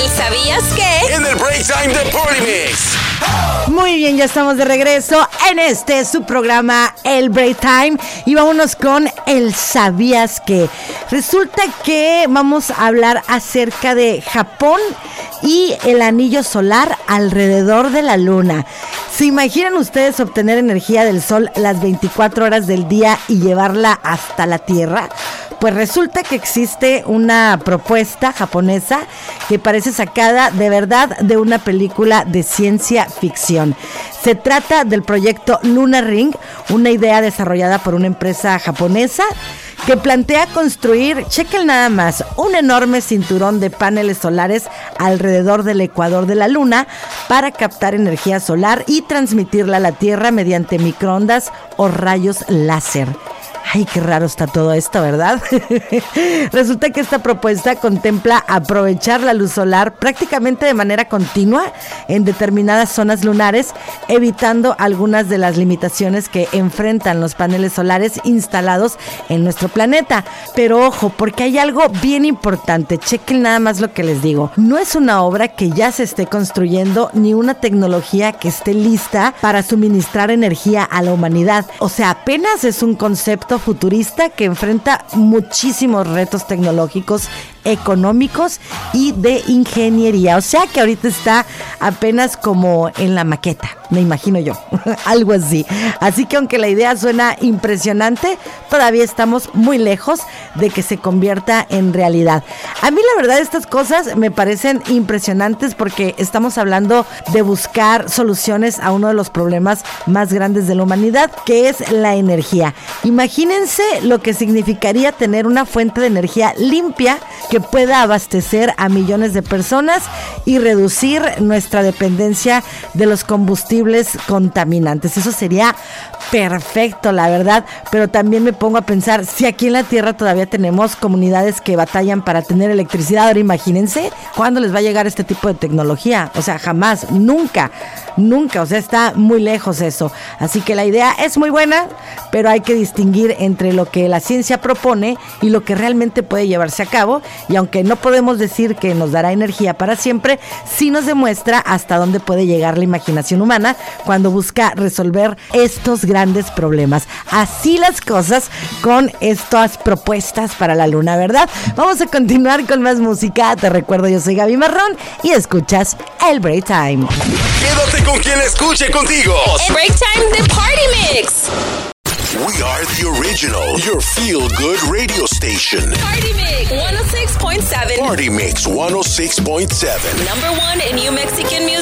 ¿Sabías qué? En el Break Time de Party Mix. Muy bien, ya estamos de regreso en su programa, el Break Time. Y vámonos con el ¿Sabías qué? Resulta que vamos a hablar acerca de Japón y el anillo solar alrededor de la luna. ¿Se imaginan ustedes obtener energía del sol las 24 horas del día y llevarla hasta la Tierra? Pues resulta que existe una propuesta japonesa que parece sacada de verdad de una película de ciencia ficción. Se trata del proyecto Lunar Ring, una idea desarrollada por una empresa japonesa que plantea construir, chequen nada más, un enorme cinturón de paneles solares alrededor del ecuador de la luna para captar energía solar y transmitirla a la Tierra mediante microondas o rayos láser. Ay, qué raro está todo esto, ¿verdad? Resulta que esta propuesta contempla aprovechar la luz solar prácticamente de manera continua en determinadas zonas lunares, evitando algunas de las limitaciones que enfrentan los paneles solares instalados en nuestro planeta. Pero ojo, porque hay algo bien importante, chequen nada más lo que les digo. No es una obra que ya se esté construyendo ni una tecnología que esté lista para suministrar energía a la humanidad. O sea, apenas es un concepto futurista que enfrenta muchísimos retos tecnológicos, económicos y de ingeniería. O sea que ahorita está apenas como en la maqueta, me imagino yo, algo así. Así que aunque la idea suena impresionante, todavía estamos muy lejos de que se convierta en realidad. A mí la verdad estas cosas me parecen impresionantes porque estamos hablando de buscar soluciones a uno de los problemas más grandes de la humanidad, que es la energía. Imagínense lo que significaría tener una fuente de energía limpia que pueda abastecer a millones de personas y reducir nuestra dependencia de los combustibles contaminantes. Eso sería perfecto, la verdad, pero también me pongo a pensar, si aquí en la Tierra todavía tenemos comunidades que batallan para tener electricidad, ahora imagínense cuándo les va a llegar este tipo de tecnología. O sea, jamás, nunca, o sea, está muy lejos eso. Así que la idea es muy buena, pero hay que distinguir entre lo que la ciencia propone y lo que realmente puede llevarse a cabo. Y aunque no podemos decir que nos dará energía para siempre, sí nos demuestra hasta dónde puede llegar la imaginación humana cuando busca resolver estos grandes problemas. Así las cosas con estas propuestas para la luna, ¿verdad? Vamos a continuar con más música. Te recuerdo, yo soy Gaby Marrón y escuchas el Break Time. Quédate con quien escuche contigo. El Break Time de Party Mix. We are the original, your feel-good radio station. Party Mix 106.7. Party Mix 106.7. Number one in New Mexican music.